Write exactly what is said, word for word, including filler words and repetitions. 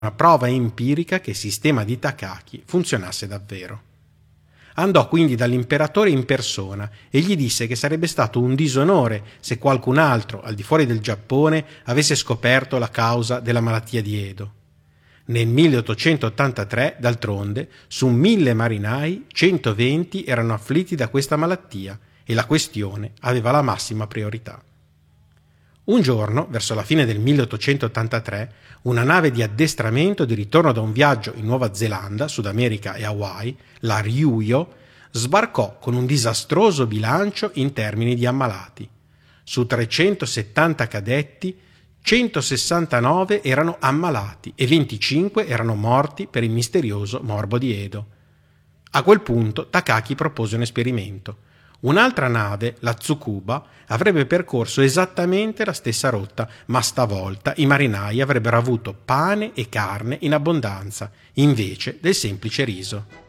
una prova empirica che il sistema di Takaki funzionasse davvero. Andò quindi dall'imperatore in persona e gli disse che sarebbe stato un disonore se qualcun altro, al di fuori del Giappone, avesse scoperto la causa della malattia di Edo. Nel milleottocentottantatré, d'altronde, su mille marinai, centoventi erano afflitti da questa malattia e la questione aveva la massima priorità. Un giorno, verso la fine del milleottocentottantatré, una nave di addestramento di ritorno da un viaggio in Nuova Zelanda, Sud America e Hawaii, la Ryuyo, sbarcò con un disastroso bilancio in termini di ammalati. Su trecentosettanta cadetti, centosessantanove erano ammalati e venticinque erano morti per il misterioso morbo di Edo. A quel punto Takaki propose un esperimento. Un'altra nave, la Tsukuba, avrebbe percorso esattamente la stessa rotta, ma stavolta i marinai avrebbero avuto pane e carne in abbondanza, invece del semplice riso.